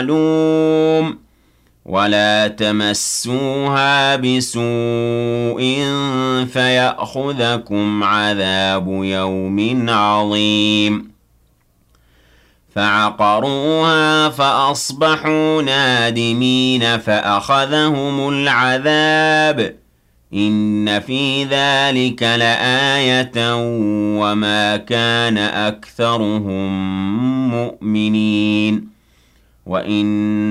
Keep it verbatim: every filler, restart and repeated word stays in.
معلوم ولا تمسوها بسوء فيأخذكم عذاب يوم عظيم فعقروها فأصبحوا نادمين فأخذهم العذاب إن في ذلك لآية وما كان أكثرهم مؤمنين وإن